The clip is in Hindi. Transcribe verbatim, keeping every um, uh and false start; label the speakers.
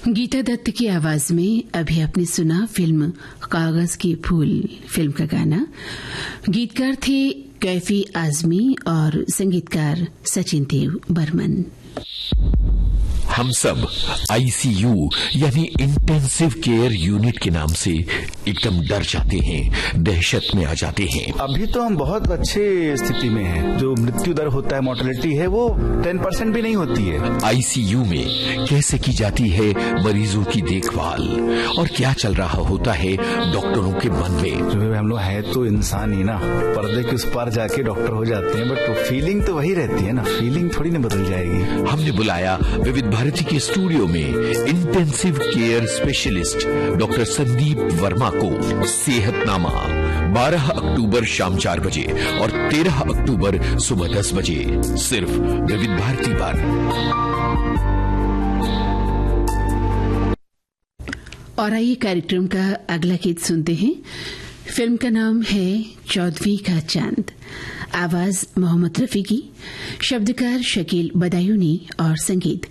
Speaker 1: गीता दत्त की आवाज में अभी आपने सुना फिल्म कागज के फूल फिल्म का गाना। गीतकार थे कैफी आजमी और संगीतकार सचिन देव बर्मन।
Speaker 2: हम सब आईसीयू यानी इंटेंसिव केयर यूनिट के नाम से एकदम डर जाते हैं, दहशत में आ जाते हैं।
Speaker 3: अभी तो हम बहुत अच्छे स्थिति में हैं। जो मृत्यु दर होता है, मोर्टेलिटी है, वो टेन परसेंट भी नहीं होती है।
Speaker 2: आईसीयू में कैसे की जाती है मरीजों की देखभाल और क्या चल रहा होता है डॉक्टरों के मन में।
Speaker 3: जो है हम लोग है तो इंसान ही ना, पर्दे के उस पार जाके डॉक्टर हो जाते हैं, बट तो फीलिंग तो वही रहती है ना, फीलिंग थोड़ी ना बदल जाएगी।
Speaker 2: हमने बुलाया विविध भारती के स्टूडियो में intensive care specialist doctor Sandeep Verma को। सेहतनामा बारह अक्टूबर शाम चार बजे और तेरह अक्टूबर सुबह दस बजे सिर्फ विविध भारती पर।
Speaker 1: और आइए कार्यक्रम का अगला गीत सुनते हैं। फिल्म का नाम है चौदहवीं का चांद। आवाज मोहम्मद रफी की, शब्दकार शकील बदायूनी और संगीत